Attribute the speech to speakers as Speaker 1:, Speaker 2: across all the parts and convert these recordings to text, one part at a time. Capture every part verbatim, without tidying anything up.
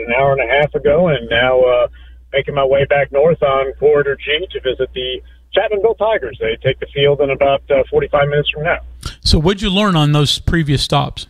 Speaker 1: an hour and a half ago, and now uh, making my way back north on Corridor G to visit the Chapmanville Tigers. They take the field in about uh, forty-five minutes from now.
Speaker 2: So what'd you learn on those previous stops?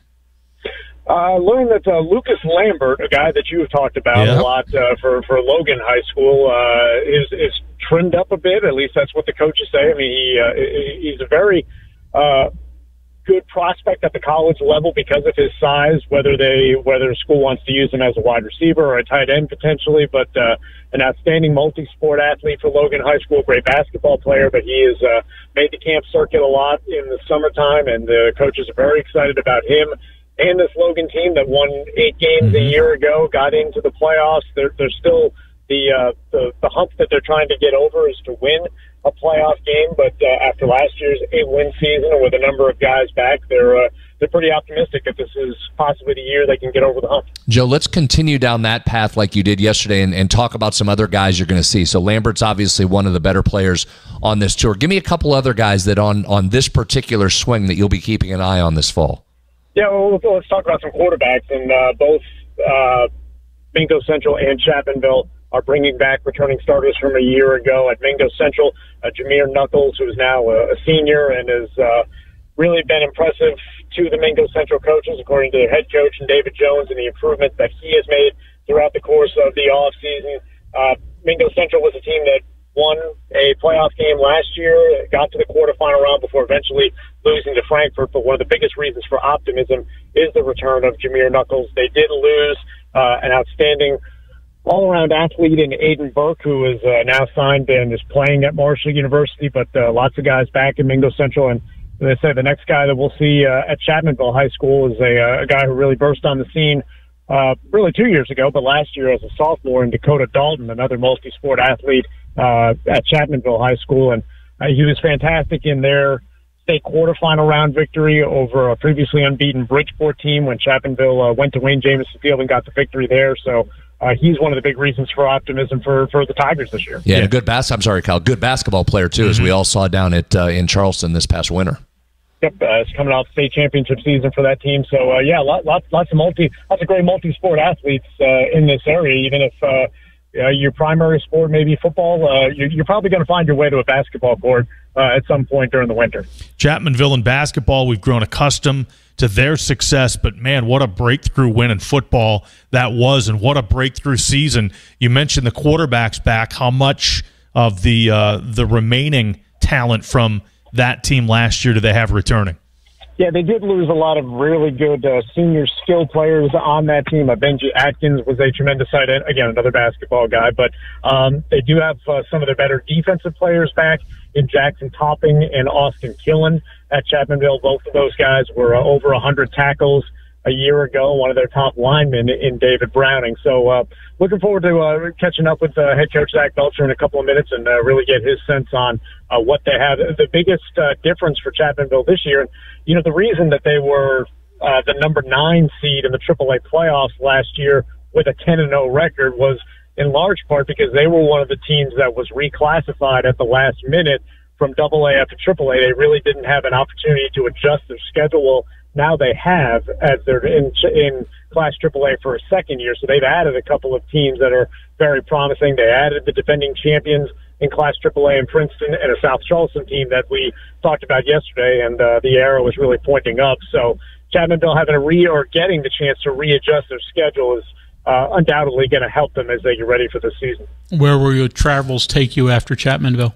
Speaker 1: I uh, learned that uh, Lucas Lambert, a guy that you have talked about
Speaker 2: yep.
Speaker 1: a lot uh, for, for Logan High School, uh, is, is trimmed up a bit. At least that's what the coaches say. I mean, he uh, he's a very uh, good prospect at the college level because of his size, whether they whether school wants to use him as a wide receiver or a tight end potentially, but uh, an outstanding multi-sport athlete for Logan High School, great basketball player, but he has uh, made the camp circuit a lot in the summertime, and the coaches are very excited about him. And this Logan team that won eight games a year ago, got into the playoffs. They're, they're still the, uh, the the hump that they're trying to get over is to win a playoff game. But uh, after last year's eight-win season, and with a number of guys back, they're uh, they're pretty optimistic that this is possibly the year they can get over the hump.
Speaker 3: Joe, let's continue down that path like you did yesterday, and, and talk about some other guys you're going to see. So Lambert's obviously one of the better players on this tour. Give me a couple other guys that on on this particular swing that you'll be keeping an eye on this fall.
Speaker 1: Yeah, well, let's talk about some quarterbacks. And uh, both uh, Mingo Central and Chapmanville are bringing back returning starters from a year ago. At Mingo Central, uh, Jameer Knuckles, who is now a, a senior and has uh, really been impressive to the Mingo Central coaches, according to their head coach and David Jones, and the improvements that he has made throughout the course of the offseason. Uh, Mingo Central was a team that won a playoff game last year, got to the quarterfinal round before eventually losing to Frankfort. But one of the biggest reasons for optimism is the return of Jameer Knuckles. They did lose uh, an outstanding all-around athlete in Aiden Burke, who is uh, now signed and is playing at Marshall University, but uh, lots of guys back in Mingo Central. And as I say, the next guy that we'll see uh, at Chapmanville High School is a, a guy who really burst on the scene uh, really two years ago, but last year as a sophomore, in Dakota Dalton, another multi-sport athlete uh, at Chapmanville High School. And uh, he was fantastic in their state quarterfinal round victory over a previously unbeaten Bridgeport team when Chapmanville uh, went to Wayne Jamison Field and got the victory there. So uh, he's one of the big reasons for optimism for, for the Tigers this year.
Speaker 3: Yeah, yeah. And a good bas- I'm sorry, Kyle, good basketball player too, mm-hmm. as we all saw down at uh, in Charleston this past winter.
Speaker 1: Yep, uh, it's coming off state championship season for that team. So uh, yeah, lots, lots, lots of multi, lots of great multi-sport athletes uh, in this area. Even if uh, uh, your primary sport may be football, uh, you're, you're probably going to find your way to a basketball court uh, at some point during the winter.
Speaker 4: Chapmanville in basketball, we've grown accustomed to their success, but man, what a breakthrough win in football that was, and what a breakthrough season. You mentioned the quarterbacks back. How much of the uh, the remaining talent from that team last year do they have returning?
Speaker 1: Yeah, they did lose a lot of really good uh, senior skill players on that team. Uh, Benji Atkins was a tremendous sight. Again, another basketball guy. But um, they do have uh, some of their better defensive players back in Jackson Topping and Austin Killen at Chapmanville. Both of those guys were uh, over one hundred tackles a year ago, one of their top linemen in David Browning. So uh, looking forward to uh, catching up with uh, head coach Zach Belcher in a couple of minutes and uh, really get his sense on uh, what they have. The biggest uh, difference for Chapmanville this year, you know, the reason that they were uh, the number nine seed in the triple A playoffs last year with a ten and oh record was in large part because they were one of the teams that was reclassified at the last minute from double A up to triple A. They really didn't have an opportunity to adjust their schedule. Now they have, as they're in, in Class triple A for a second year. So they've added a couple of teams that are very promising. They added the defending champions in Class triple A in Princeton and a South Charleston team that we talked about yesterday, and uh, the arrow was really pointing up. So Chapmanville having a re or getting the chance to readjust their schedule is uh, undoubtedly going to help them as they get ready for this season.
Speaker 2: Where will your travels take you after Chapmanville?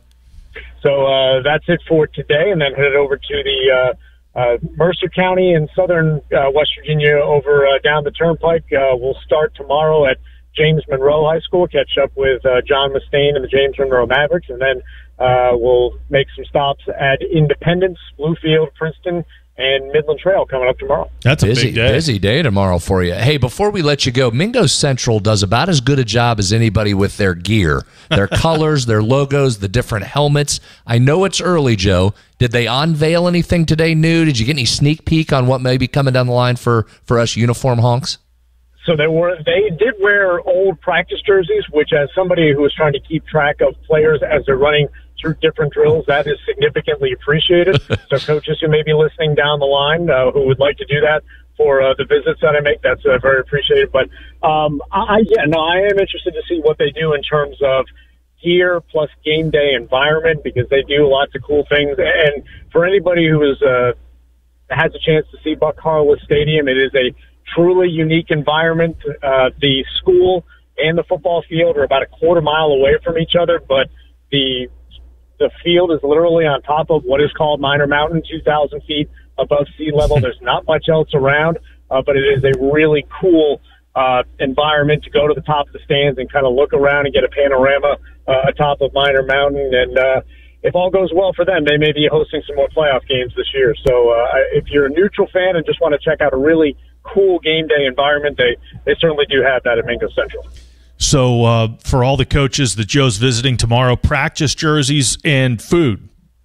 Speaker 1: So uh, that's it for today, and then headed over to the uh, Uh, Mercer County in southern uh, West Virginia over uh, down the turnpike. Uh, we'll start tomorrow at James Monroe High School, catch up with uh, John Mustaine and the James Monroe Mavericks, and then uh, we'll make some stops at Independence, Bluefield, Princeton, and Midland Trail coming up tomorrow.
Speaker 4: That's a
Speaker 3: busy,
Speaker 4: big day.
Speaker 3: Busy day tomorrow for you. Hey, before we let you go, Mingo Central does about as good a job as anybody with their gear, their colors, their logos, the different helmets. I know it's early, Joe. Did they unveil anything today new? Did you get any sneak peek on what may be coming down the line for, for us uniform honks?
Speaker 1: So they were they did wear old practice jerseys, which as somebody who is trying to keep track of players as they're running through different drills, that is significantly appreciated. So coaches who may be listening down the line uh, who would like to do that for uh, the visits that I make. That's uh, very appreciated. But um, I, yeah, no, I am interested to see what they do in terms of gear plus game day environment, because they do lots of cool things. And for anybody who is uh, has a chance to see Buck Harless Stadium, it is a truly unique environment. Uh, the school and the football field are about a quarter mile away from each other, but the the field is literally on top of what is called Minor Mountain, two thousand feet above sea level. There's not much else around, uh, but it is a really cool uh, environment to go to the top of the stands and kind of look around and get a panorama uh, atop of Minor Mountain. And uh, if all goes well for them, they may be hosting some more playoff games this year. So uh, if you're a neutral fan and just want to check out a really cool game day environment, they, they certainly do have that at Mingo Central.
Speaker 4: So uh, for all the coaches that Joe's visiting tomorrow, practice jerseys and food.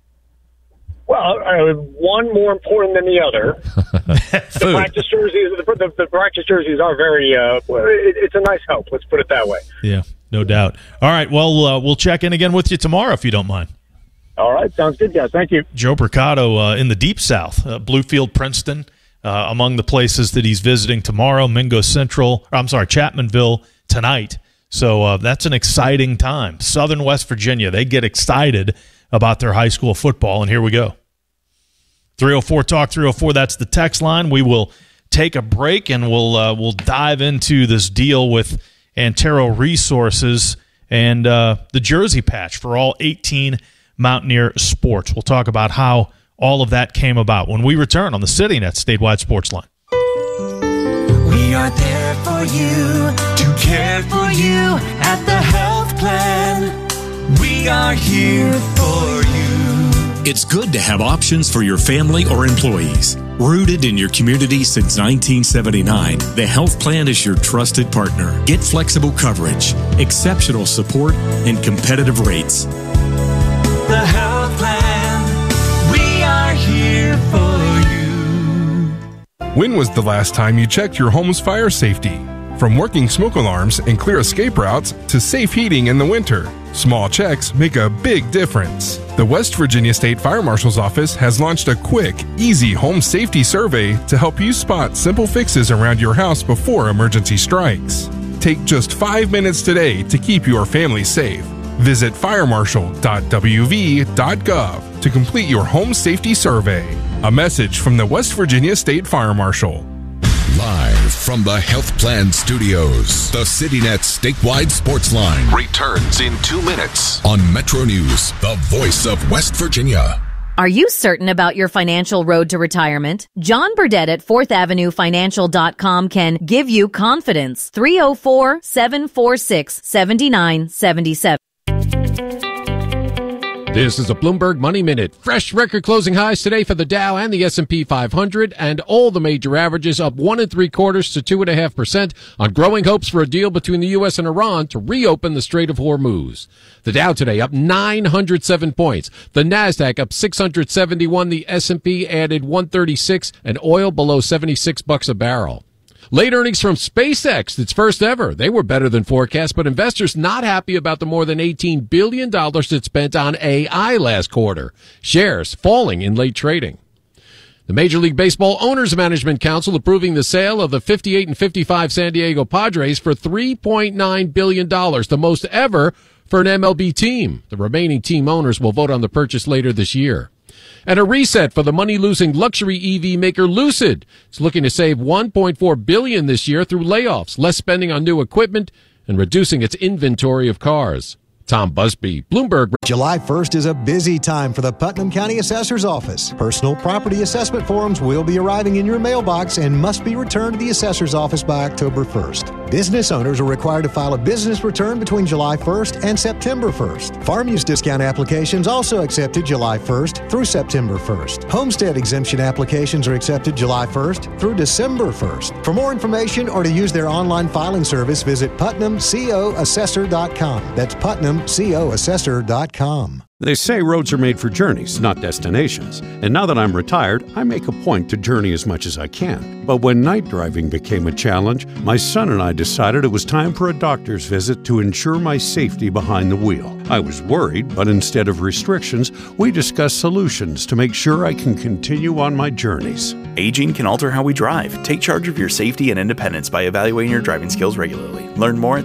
Speaker 1: Well, uh, one more important than the other. The practice jerseys, the, the, the practice jerseys are very. Uh, it, it's a nice help. Let's put it that way.
Speaker 4: Yeah, no doubt. All right. Well, uh, we'll check in again with you tomorrow if you don't mind.
Speaker 1: All right, sounds good, guys. Thank you.
Speaker 4: Joe Mercado uh, in the Deep South, uh, Bluefield, Princeton, uh, among the places that he's visiting tomorrow. Mingo Central. Or, I'm sorry, Chapmanville tonight. So uh, that's an exciting time. Southern West Virginia, they get excited about their high school football, and here we go. three oh four talk three oh four, that's the text line. We will take a break, and we'll uh, we'll dive into this deal with Antero Resources and uh, the jersey patch for all eighteen Mountaineer sports. We'll talk about how all of that came about when we return on the CityNet Statewide Sports Line.
Speaker 5: We are there for you, to care for you at the health plan. We are here for you.
Speaker 6: It's good to have options for your family or employees. Rooted in your community since nineteen seventy-nine, the Health Plan is your trusted partner. Get flexible coverage, exceptional support, and competitive rates.
Speaker 5: The Health Plan, we are here for you.
Speaker 7: When was the last time you checked your home's fire safety? From working smoke alarms and clear escape routes to safe heating in the winter, small checks make a big difference. The West Virginia State Fire Marshal's Office has launched a quick, easy home safety survey to help you spot simple fixes around your house before emergency strikes. Take just five minutes today to keep your family safe. Visit fire marshal dot w v dot gov to complete your home safety survey. A message from the West Virginia State Fire Marshal.
Speaker 8: Live from the Health Plan Studios, the CityNet Statewide Sports Line returns in two minutes on Metro News, the voice of West Virginia.
Speaker 9: Are you certain about your financial road to retirement? John Burdett at fourth avenue financial dot com can give you confidence. three oh four, seven four six, seven nine seven seven.
Speaker 10: This is a Bloomberg Money Minute. Fresh record closing highs today for the Dow and the S and P five hundred, and all the major averages up one and three quarters to two and a half percent on growing hopes for a deal between the U S and Iran to reopen the Strait of Hormuz. The Dow today up nine hundred seven points. The Nasdaq up six hundred seventy-one. The S and P added one thirty-six, and oil below seventy-six bucks a barrel. Late earnings from SpaceX, its first ever. They were better than forecast, but investors not happy about the more than eighteen billion dollars it spent on A I last quarter. Shares falling in late trading. The Major League Baseball Owners Management Council approving the sale of the fifty-eight and fifty-five San Diego Padres for three point nine billion dollars, the most ever for an M L B team. The remaining team owners will vote on the purchase later this year. And a reset for the money-losing luxury E V maker Lucid. It's looking to save one point four billion dollars this year through layoffs, less spending on new equipment, and reducing its inventory of cars. Tom Busby, Bloomberg.
Speaker 11: July first is a busy time for the Putnam County Assessor's Office. Personal property assessment forms will be arriving in your mailbox and must be returned to the Assessor's Office by October first. Business owners are required to file a business return between July first and September first. Farm use discount applications also accepted July first through September first. Homestead exemption applications are accepted July first through December first. For more information or to use their online filing service, visit putnam co assessor dot com. That's putnam co assessor dot com.
Speaker 12: They say roads are made for journeys, not destinations. And now that I'm retired, I make a point to journey as much as I can. But when night driving became a challenge, my son and I decided it was time for a doctor's visit to ensure my safety behind the wheel. I was worried, but instead of restrictions, we discussed solutions to make sure I can continue on my journeys.
Speaker 13: Aging can alter how we drive. Take charge of your safety and independence by evaluating your driving skills regularly. Learn more at